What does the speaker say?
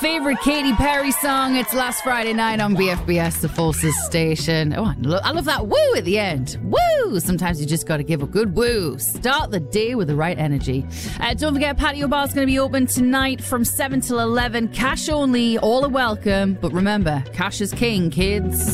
Favorite Katy Perry song. It's Last Friday Night on BFBS, the Forces station. Oh, I love that woo at the end. Woo! Sometimes you just got to give a good woo. Start the day with the right energy. Don't forget, Patio Bar is going to be open tonight from 7 till 11. Cash only. All are welcome. But remember, cash is king, kids.